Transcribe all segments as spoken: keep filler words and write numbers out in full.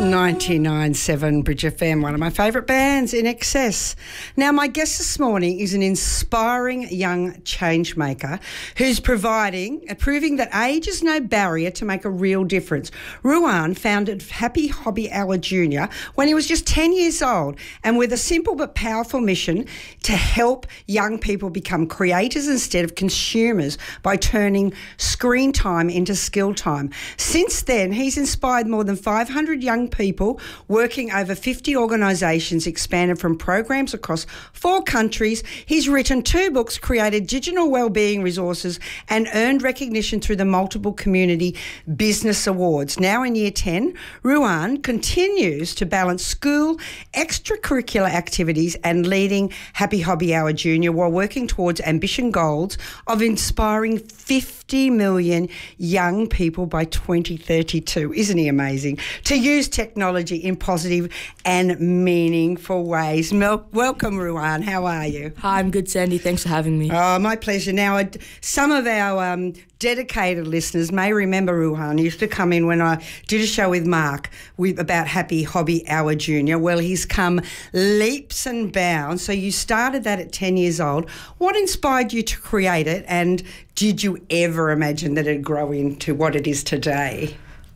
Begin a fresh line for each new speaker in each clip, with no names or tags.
ninety-nine point seven Bridge F M, one of my favourite bands, In Excess. Now, my guest this morning is an inspiring young change maker who's providing, uh, proving that age is no barrier to make a real difference. Ruan founded Happy Hobby Hour Junior when he was just ten years old, and with a simple but powerful mission to help young people become creators instead of consumers by turning screen time into skill time. Since then, he's inspired more than five hundred young people, working over fifty organisations, expanded from programs across four countries. He's written two books, created digital wellbeing resources, and earned recognition through the multiple community business awards. Now in year ten, Ruan continues to balance school, extracurricular activities and leading Happy Hobby Hour Junior while working towards ambition goals of inspiring fifty million young people by twenty thirty-two. Isn't he amazing? To use technology in positive and meaningful ways. Mel- welcome, Ruan. How are you?
Hi, I'm good, Sandy. Thanks for having me.
Oh, my pleasure. Now, I'd, some of our um, dedicated listeners may remember Ruan. He used to come in when I did a show with Mark with, about Happy Hobby Hour Junior. Well, he's come leaps and bounds. So you started that at ten years old. What inspired you to create it, and did you ever imagine that it'd grow into what it is today?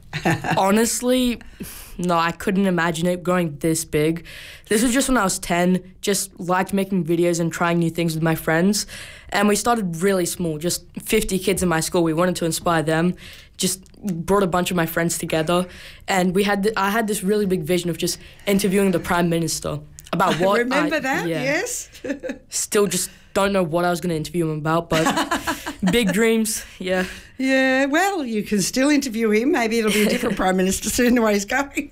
Honestly, no, I couldn't imagine it growing this big. This was just when I was ten, just liked making videos and trying new things with my friends. And we started really small, just fifty kids in my school. We wanted to inspire them, just brought a bunch of my friends together. And we had, th- I had this really big vision of just interviewing the Prime Minister about what
Remember
I,
that?
yeah.
Yes.
Still just don't know what I was going to interview him about, but big dreams, yeah.
Yeah, well, you can still interview him. Maybe it'll be a different Prime Minister soon, the way he's going.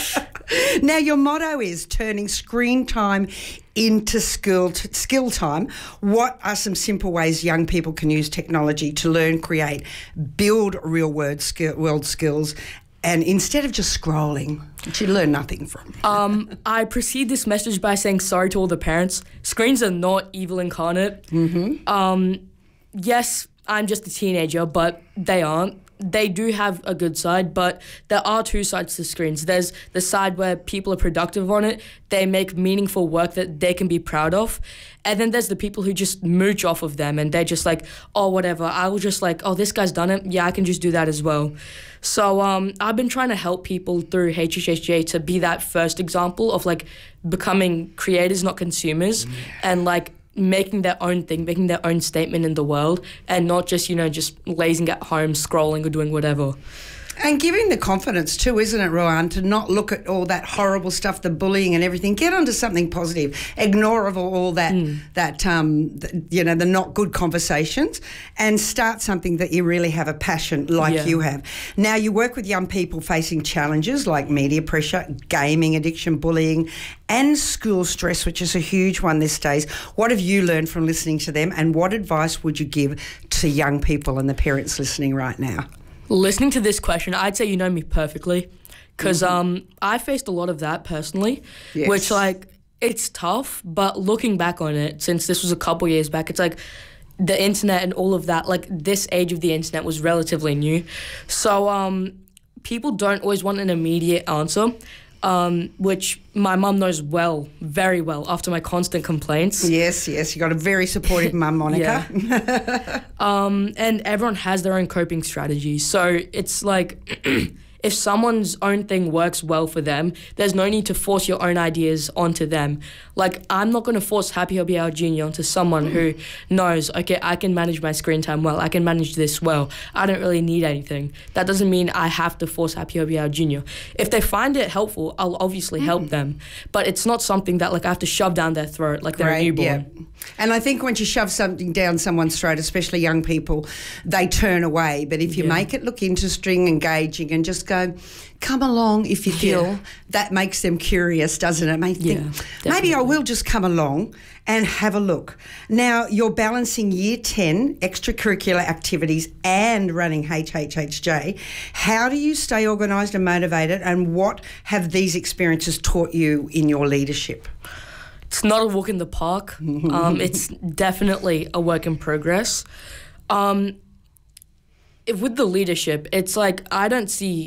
Now, your motto is turning screen time into skill, t- skill time. What are some simple ways young people can use technology to learn, create, build real world, skill, world skills, and instead of just scrolling, which you learn nothing from?
um, I precede this message by saying sorry to all the parents. Screens are not evil incarnate.
Mm-hmm.
Um, yes, I'm just a teenager, but they aren't. They do have a good side, but there are two sides to screens. There's the side where people are productive on it. They make meaningful work that they can be proud of. And then there's the people who just mooch off of them and they're just like, oh, whatever. I will just like, oh, this guy's done it. Yeah, I can just do that as well. So um, I've been trying to help people through H H H J to be that first example of like becoming creators, not consumers, yeah. and like making their own thing, making their own statement in the world, and not just, you know, just lazing at home, scrolling or doing whatever.
And giving the confidence too, isn't it, Ruan, to not look at all that horrible stuff, the bullying and everything. Get onto something positive. Ignore of all that, mm. that um, the, you know, the not good conversations, and start something that you really have a passion like yeah. you have. Now, you work with young people facing challenges like media pressure, gaming addiction, bullying, and school stress, which is a huge one these days. What have you learned from listening to them, and what advice would you give to young people and the parents listening right now?
Listening to this question, I'd say you know me perfectly, because mm-hmm. um, I faced a lot of that personally, yes. which, like, it's tough, but looking back on it, since this was a couple years back, it's like the internet and all of that, like, this age of the internet was relatively new. So um, people don't always want an immediate answer, um, which my mum knows well, very well, after my constant complaints.
Yes, yes, you got a very supportive mum, Monica.
Yeah. um, and everyone has their own coping strategies. So it's like, if someone's own thing works well for them, there's no need to force your own ideas onto them. Like, I'm not going to force Happy Hobby Hour Junior onto someone who knows, okay, I can manage my screen time well, I can manage this well, I don't really need anything. That doesn't mean I have to force Happy Hobby Hour Junior If they find it helpful, I'll obviously mm. help them. But it's not something that, like, I have to shove down their throat like they're right, a newborn.
Yeah. And I think once you shove something down someone's throat, especially young people, they turn away. But if you yeah. make it look interesting, engaging, and just go, come along if you feel, yeah. that makes them curious, doesn't it? May think,
yeah,
maybe I will just come along and have a look. Now, you're balancing year ten, extracurricular activities, and running H H H J. How do you stay organised and motivated, and what have these experiences taught you in your leadership?
It's not a walk in the park. um, it's definitely a work in progress. Um, if with the leadership, it's like I don't see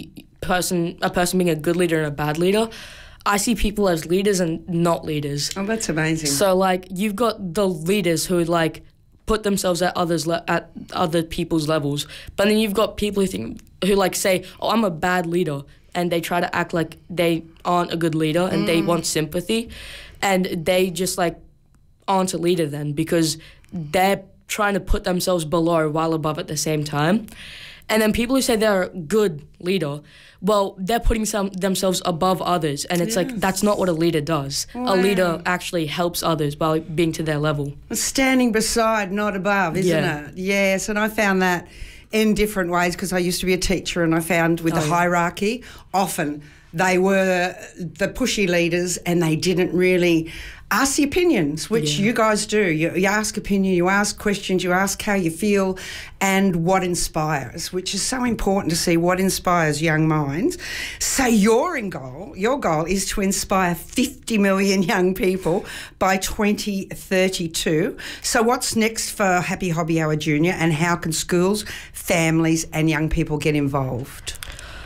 person a person being a good leader and a bad leader. I see people as leaders and not leaders.
Oh, that's amazing.
So like you've got the leaders who like put themselves at others le- at other people's levels, but then you've got people who think who like say, "Oh, I'm a bad leader," and they try to act like they aren't a good leader and mm. they want sympathy, and they just like aren't a leader then because they're trying to put themselves below while above at the same time. And then people who say they're a good leader, well, they're putting some themselves above others, and it's yes. like that's not what a leader does. Wow. A leader actually helps others by being to their level.
Standing beside, not above, isn't
yeah.
it? Yes, and I found that in different ways because I used to be a teacher, and I found with oh, the yeah. hierarchy, often they were the pushy leaders and they didn't really ask the opinions, which yeah. you guys do. You, you ask opinion, you ask questions, you ask how you feel and what inspires, which is so important to see what inspires young minds. So your in goal, your goal is to inspire fifty million young people by twenty thirty-two. So what's next for Happy Hobby Hour Junior, and how can schools, families and young people get involved?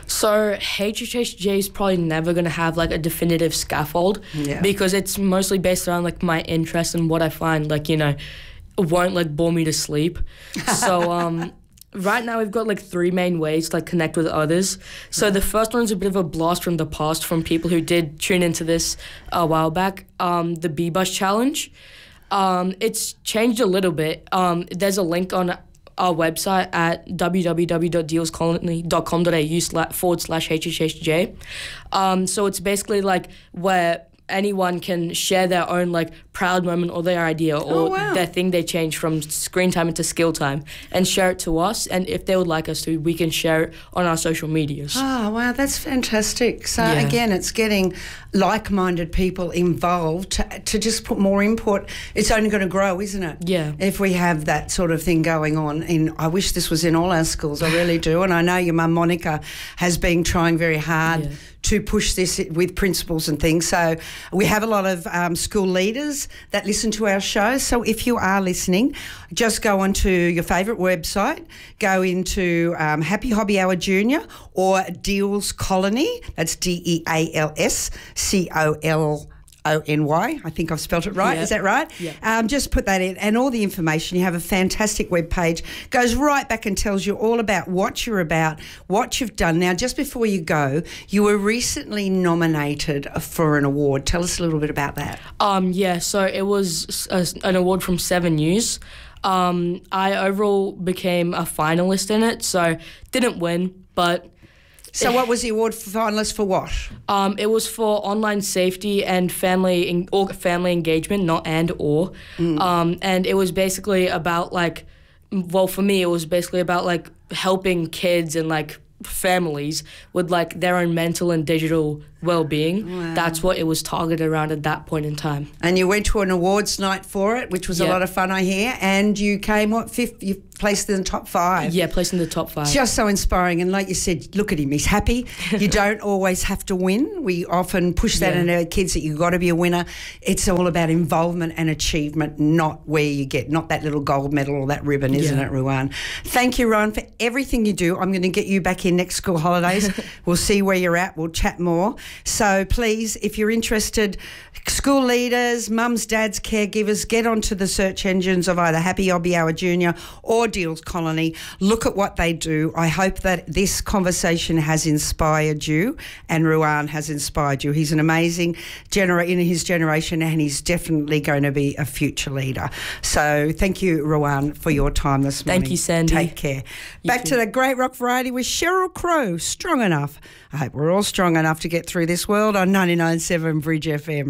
So H H H J is probably never going to have like a definitive scaffold yeah. because it's mostly based around like my interests and what I find like, you know, won't like bore me to sleep. So um, right now we've got like three main ways to like connect with others. So the first one's a bit of a blast from the past from people who did tune into this a while back, um, the B-Bus Challenge. Um, it's changed a little bit. Um, there's a link on our website at w w w dot deals colony dot com dot a u slash forward slash H H H J. Um, so it's basically like where anyone can share their own like proud moment or their idea or
oh, wow.
their thing they changed from screen time into skill time and share it to us. And if they would like us to, we can share it on our social medias.
Oh, wow, that's fantastic. So
yeah.
again, it's getting like-minded people involved to, to just put more input. It's only going to grow, isn't it?
Yeah.
If we have that sort of thing going on. In, I wish this was in all our schools, I really do. And I know your mum, Monica, has been trying very hard yeah. to push this with principals and things. So we have a lot of um, school leaders that listen to our show. So if you are listening, just go onto your favourite website, go into um, Happy Hobby Hour Junior or Deals Colony. That's D E A L S C O L O N Y. I think I've spelt it right.
Yeah.
Is that right?
Yeah.
Um, just put that in, and all the information. You have a fantastic web page. Goes right back and tells you all about what you're about, what you've done. Now, just before you go, you were recently nominated for an award. Tell us a little bit about that.
Um, yeah, so it was a, an award from Seven News. Um, I overall became a finalist in it, so didn't win, but...
So what was the award for finalist for what?
Um, it was for online safety and family en- or family engagement, not and or. Mm. Um, and it was basically about like, well, for me, it was basically about like helping kids and like families with like their own mental and digital well-being. Wow. That's what it was targeted around at that point in time.
And you went to an awards night for it, which was
yeah.
a lot of fun, I hear. And you came what fifth? You placed in the top five.
Yeah, placed in the top five.
Just so inspiring. And like you said, look at him, he's happy. You don't always have to win. We often push that yeah. into our kids that you've got to be a winner. It's all about involvement and achievement, not where you get, not that little gold medal or that ribbon, isn't yeah. it, Ruan? Thank you, Ruan, for everything you do. I'm going to get you back in next school holidays. We'll see where you're at. We'll chat more. So please, if you're interested, school leaders, mums, dads, caregivers, get onto the search engines of either Happy Hobby Hour Junior or Deals Colony. Look at what they do. I hope that this conversation has inspired you and Ruan has inspired you. He's an amazing genera- in his generation and he's definitely going to be a future leader. So thank you, Ruan, for your time this morning.
Thank you, Sandy.
Take care.
You
Back
too.
to the Great Rock Variety with Sheryl Crow, Strong Enough. I hope we're all strong enough to get through this world on ninety-nine point seven Bridge F M.